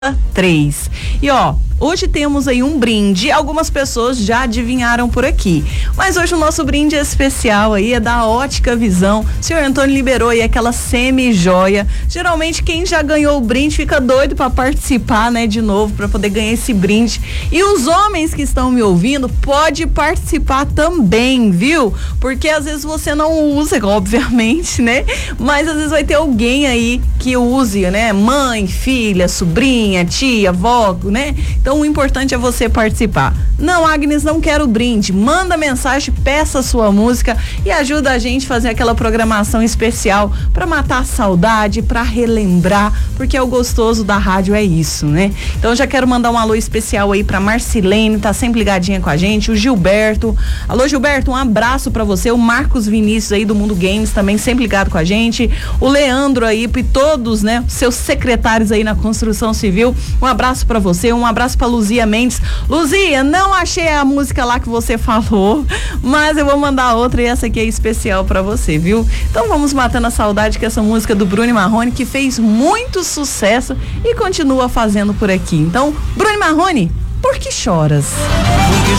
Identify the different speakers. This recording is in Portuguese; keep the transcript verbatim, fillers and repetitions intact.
Speaker 1: três. E ó, hoje temos aí um brinde, algumas pessoas já adivinharam por aqui, mas hoje o nosso brinde especial aí é da Ótica Visão. O senhor Antônio liberou aí aquela semi-joia. Geralmente quem já ganhou o brinde fica doido para participar, né, de novo, para poder ganhar esse brinde. E os homens que estão me ouvindo, pode participar também, viu? Porque às vezes você não usa, obviamente, né? Mas às vezes vai ter alguém aí que use, né? Mãe, filha, sobrinha, tia, avó, né? Então o importante é você participar. Não, Agnes, não quero brinde. Manda mensagem, peça a sua música e ajuda a gente a fazer aquela programação especial para matar a saudade, para relembrar, porque é o gostoso da rádio, é isso, né? Então já quero mandar um alô especial aí pra Marcilene, tá sempre ligadinha com a gente, o Gilberto. Alô, Gilberto, um abraço para você. O Marcos Vinícius aí do Mundo Games também sempre ligado com a gente. O Leandro aí e todos, né, seus secretários aí na construção civil. Um abraço pra você, um abraço pra Luzia Mendes. Luzia, não achei a música lá que você falou, mas eu vou mandar outra e essa aqui é especial pra você, viu? Então vamos matando a saudade com essa música do Bruno Marrone, que fez muito sucesso e continua fazendo por aqui. Então, Bruno Marrone, Por que choras?
Speaker 2: Por que